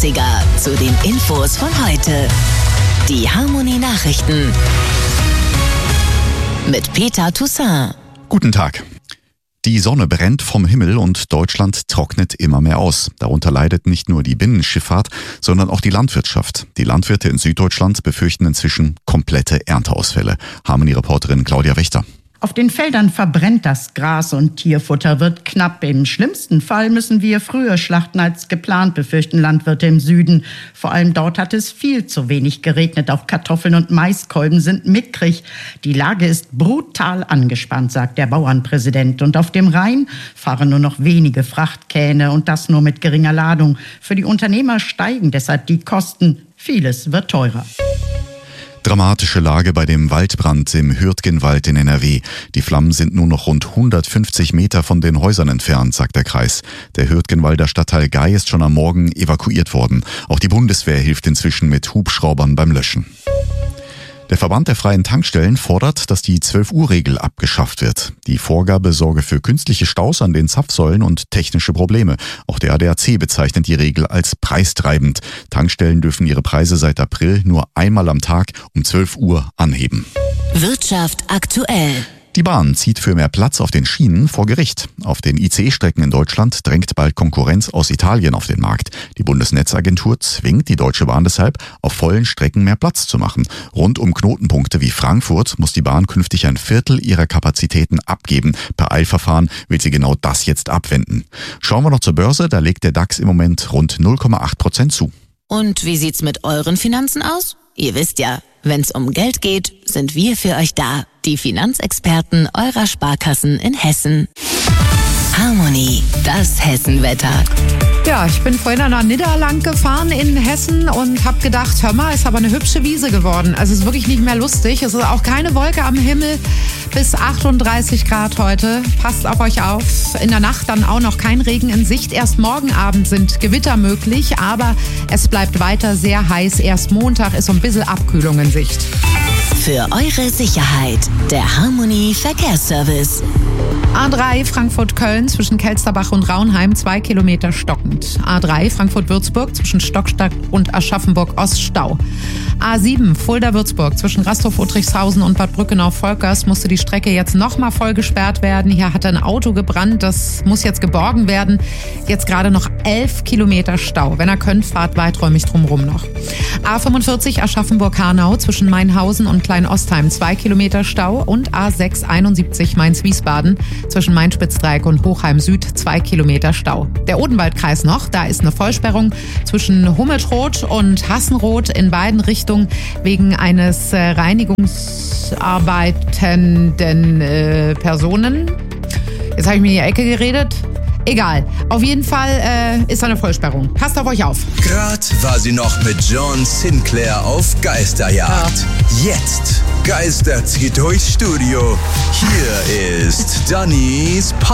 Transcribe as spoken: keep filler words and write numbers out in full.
achtziger zu den Infos von heute. Die Harmony Nachrichten mit Peter Toussaint. Guten Tag. Die Sonne brennt vom Himmel und Deutschland trocknet immer mehr aus. Darunter leidet nicht nur die Binnenschifffahrt, sondern auch die Landwirtschaft. Die Landwirte in Süddeutschland befürchten inzwischen komplette Ernteausfälle. Harmony-Reporterin Claudia Wächter. Auf den Feldern verbrennt das Gras und Tierfutter wird knapp. Im schlimmsten Fall müssen wir früher schlachten als geplant, befürchten Landwirte im Süden. Vor allem dort hat es viel zu wenig geregnet. Auch Kartoffeln und Maiskolben sind mickrig. Die Lage ist brutal angespannt, sagt der Bauernpräsident. Und auf dem Rhein fahren nur noch wenige Frachtkähne und das nur mit geringer Ladung. Für die Unternehmer steigen deshalb die Kosten. Vieles wird teurer. Dramatische Lage bei dem Waldbrand im Hürtgenwald in N R W. Die Flammen sind nur noch rund hundertfünfzig Meter von den Häusern entfernt, sagt der Kreis. Der Hürtgenwalder Stadtteil Gay ist schon am Morgen evakuiert worden. Auch die Bundeswehr hilft inzwischen mit Hubschraubern beim Löschen. Der Verband der freien Tankstellen fordert, dass die zwölf-Uhr-Regel abgeschafft wird. Die Vorgabe sorge für künstliche Staus an den Zapfsäulen und technische Probleme. Auch der A D A C bezeichnet die Regel als preistreibend. Tankstellen dürfen ihre Preise seit April nur einmal am Tag um zwölf Uhr anheben. Wirtschaft aktuell. Die Bahn zieht für mehr Platz auf den Schienen vor Gericht. Auf den I C E-Strecken in Deutschland drängt bald Konkurrenz aus Italien auf den Markt. Die Bundesnetzagentur zwingt die Deutsche Bahn deshalb, auf vollen Strecken mehr Platz zu machen. Rund um Knotenpunkte wie Frankfurt muss die Bahn künftig ein Viertel ihrer Kapazitäten abgeben. Per Eilverfahren will sie genau das jetzt abwenden. Schauen wir noch zur Börse, da legt der DAX im Moment rund null Komma acht Prozent zu. Und wie sieht's mit euren Finanzen aus? Ihr wisst ja, wenn's um Geld geht, sind wir für euch da. Die Finanzexperten eurer Sparkassen in Hessen. Harmony, das Hessenwetter. Ja, ich bin vorhin an der Nidda lang gefahren in Hessen und habe gedacht, hör mal, ist aber eine hübsche Wiese geworden. Also es ist wirklich nicht mehr lustig. Es ist auch keine Wolke am Himmel. Bis achtunddreißig Grad heute. Passt auf euch auf. In der Nacht dann auch noch kein Regen in Sicht. Erst morgen Abend sind Gewitter möglich, aber es bleibt weiter sehr heiß. Erst Montag ist so ein bisschen Abkühlung in Sicht. Für eure Sicherheit, der Harmony Verkehrsservice. A drei Frankfurt-Köln zwischen Kelsterbach und Raunheim, zwei Kilometer stockend. A drei Frankfurt-Würzburg zwischen Stockstadt und Aschaffenburg-Ost Stau. A sieben Fulda-Würzburg zwischen Rastorf-Uttrichshausen und Bad Brückenau-Volkers musste die Strecke jetzt nochmal voll gesperrt werden. Hier hat ein Auto gebrannt, das muss jetzt geborgen werden. Jetzt gerade noch elf Kilometer Stau. Wenn ihr könnt, fahrt weiträumig drumherum noch. A fünfundvierzig Aschaffenburg-Hanau zwischen Mainhausen und Klein-Ostheim, zwei Kilometer Stau. Und A sechs einundsiebzig Mainz-Wiesbaden zwischen Main-Spitzdreieck und Hochheim Süd, zwei Kilometer Stau. Der Odenwaldkreis noch, da ist eine Vollsperrung zwischen Hummeltroth und Hassenroth in beiden Richtungen wegen eines äh, reinigungsarbeitenden äh, Personen. Jetzt habe ich mir in die Ecke geredet. Egal. Auf jeden Fall äh, ist eine Vollsperrung. Passt auf euch auf. Gerade war sie noch mit John Sinclair auf Geisterjagd. Ja. Jetzt geistert sie durchs Studio. Hier ist Dannys